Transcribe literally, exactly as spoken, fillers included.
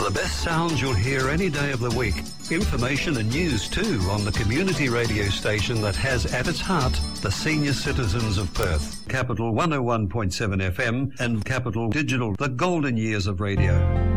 The best sounds you'll hear any day of the week. Information and news too on the community radio station that has at its heart the senior citizens of Perth. Capital one oh one point seven F M and Capital Digital, the golden years of radio.